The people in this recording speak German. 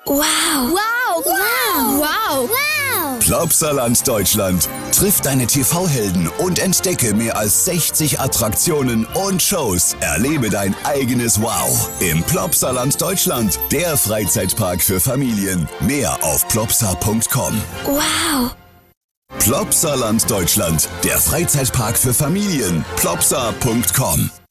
Wow. Wow. Wow. Wow. Wow. Plopsaland Deutschland. Triff deine TV-Helden und entdecke mehr als 60 Attraktionen und Shows. Erlebe dein eigenes Wow im Plopsaland Deutschland, der Freizeitpark für Familien. Mehr auf plopsa.com. Wow. Plopsaland Deutschland, der Freizeitpark für Familien. plopsa.com.